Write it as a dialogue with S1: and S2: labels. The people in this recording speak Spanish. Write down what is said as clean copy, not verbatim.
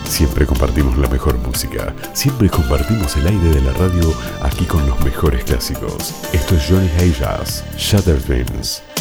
S1: Siempre compartimos la mejor música. Siempre compartimos el aire de la radio aquí con los mejores clásicos. Esto es Johnny Hayes, Shutter Dreams.